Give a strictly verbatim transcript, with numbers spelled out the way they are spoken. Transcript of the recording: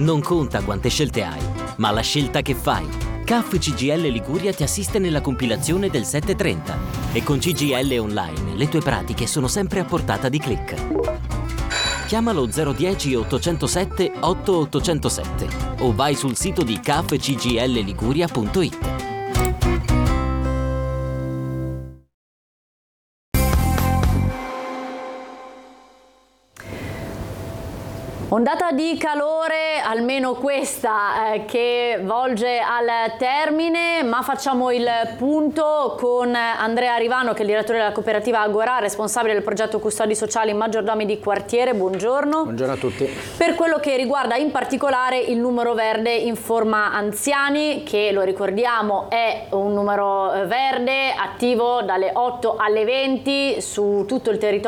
Non conta quante scelte hai, ma la scelta che fai. C A F C G I L Liguria ti assiste nella compilazione del settecentotrenta e con C G I L Online le tue pratiche sono sempre a portata di click. Chiamalo zero uno zero ottocentosette otto ottocentosette o vai sul sito di c f c g l liguria punto it. Ondata di calore, almeno questa, eh, che volge al termine, ma facciamo il punto con Andrea Rivano, che è il direttore della cooperativa Agorà, responsabile del progetto Custodi Sociali Maggiordomi di Quartiere. Buongiorno. Buongiorno a tutti. Per quello che riguarda in particolare il numero verde Informa Anziani, che lo ricordiamo è un numero verde attivo dalle otto alle venti su tutto il territorio